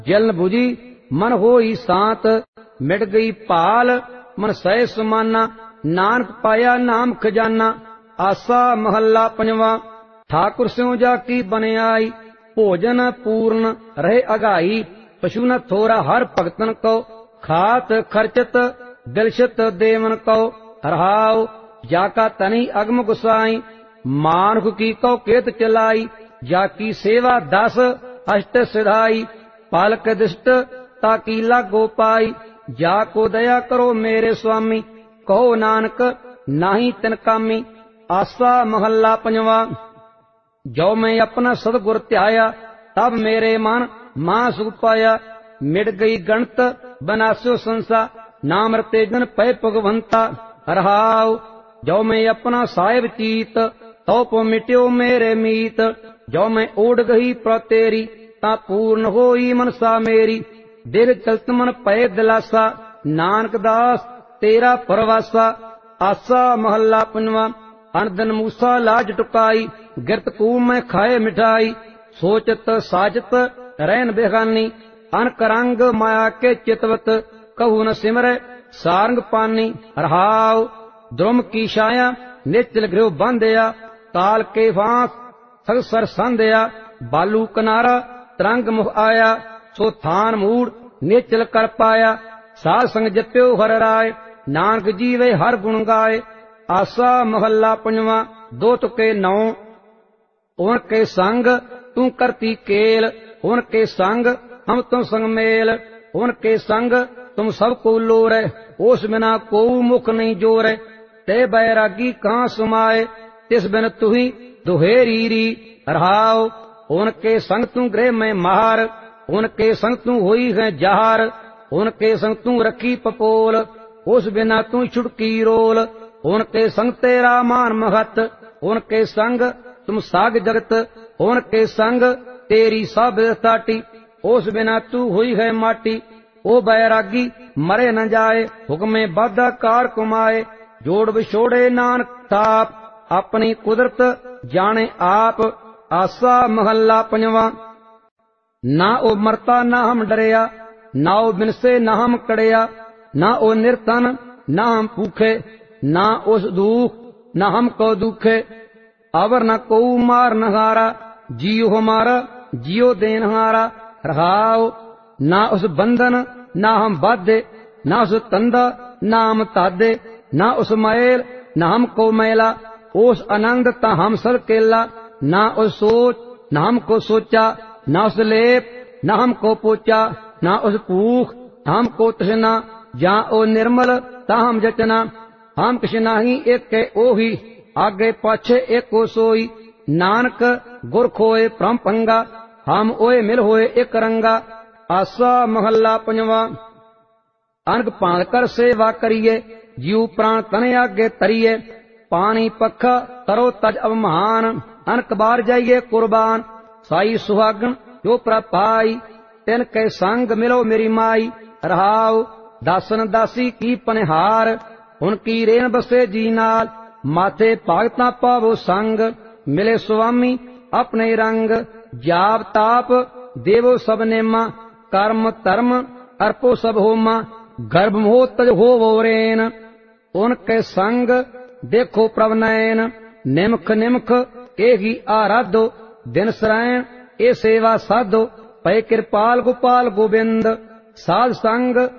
जलन बुझी मन होई सांत, मिट गई भाल मन सह समाना, नानक पाया नाम खजाना। आसा महला पंजवा। ठाकुर स्यों जाकी बनियाई, भोजन पूर्ण रहे अगाई। पशु न थोरा हर भगतन को, खात खर्चत दिलशत देवन को। रहाओ जाका तनी अगम गुसाई, मानुख की कौ केत चलाई। जाकी सेवा 10 अष्ट सिधाई, पालक दिष्ट ताकी लागो पाई। जाको दया करो मेरे स्वामी, कहो नानक नाही तिन कामी। आसा महला पंजवा। जो मैं अपना सदगुर ध्याया, तब मेरे मन मां सुख पाया। मिट गई गणत बनास्यो संसा, नाम रते जन पै भगवंता। रहाओ जो मैं अपना साहिब चीत, तो पो मिट्यो मेरे मीत। जो मैं ओढ़ गई प्र तेरी, ता पूर्ण होई मनसा मेरी। दिल चलत मन पै दिलासा, नानक दास तेरा परवासा। आसा महला पंजवा। अनदन मूसा लाज टुकाई, गिरत कू मैं खाए मिठाई। सोचत साजत रहन बेगानी, अनक रंग माया के चितवत। कहू न सिमरै सारंग पानी। रहाओ द्रुम की छाया निचल गृह बांधया, काल के फांस सगसर सांधया। बालू किनारा तरंग मुख आया, सो थान मूड़ निचल कर पाया। साध संग जप्यो हर राय, नानक जीवे हर गुण गाए। आसा महला पंजवा। दो तुके 9। उनके संग तू करती केल, उनके संग हम तुम संग मेल। उनके संग तुम सबको लोरे, उस बिना को मुख नहीं जोरे। ते बैरागी कहाँ सुमाए, तिस बिन तुही दुहेरी री। रहाओ उनके संग तू गृह में मार, उनके संग तू हुई है जहार। उनके संग तू रखी पपोल, उस बिना तू छुटकी रोल। उनके संग तेरा मान महत, उनके संग तुम साग जगत। उनके संग तेरी सब ताटी, उस बिना तू हुई है माटी। ओ बैरागी मरे न जाए, हुक्मे बाधा कार कुमाए। जोड़ विछोड़े नानक ताप, अपनी कुदरत जाने आप। आसा महला पंजवा। ना ओ मरता ना हम डरिया, ना ओ बिनसे ना हम कड़िया। ना ओ निर्धन ना हम भूखे, ना उस दुख ना हमको दुखे। अवर न को मार नहारा, जियो हमारा जियो देन हारा। रहाओ ना उस बंधन ना हम बाधे, ना उस तंदा ना हम तादे। ना उस मैल ना हमको मैला, उस आनंद ता हम सर केला। ना उस सोच ना हमको सोचा, ना उस लेप ना हमको पोचा। ना उस भूख ना हमको तृष्णा, जा ओ निर्मल ता हम जचना। हम किश नाही एक के ओही, आगे पाछे एको सोई। नानक गुर खोए परम पंगा, हम ओए मिल होए एक रंगा। आसा महला पंजवा। अनक पाल कर सेवा करिए, जीव प्राण तन आगे तरिए। पानी पखा करो तज अवमान, अनक बार जाइए कुर्बान। साई सुहागन जो प्रपाई, तिन के संग मिलो मेरी माई। रहाओ दासन दासी की पनिहार, उनकी रेन बसे जी नाल। माथे भगता पावो संग, मिले स्वामी अपने रंग। जाप ताप देवो सब नेमा, कर्म धर्म अर्पो सब होमा। गर्भ मोह तज होवो रेन, उनके संग देखो प्रभ नैन। निमख निमख एही आराधो, दिन सरायण ए सेवा साधो। पै कृपाल गोपाल गोविंद, साध संग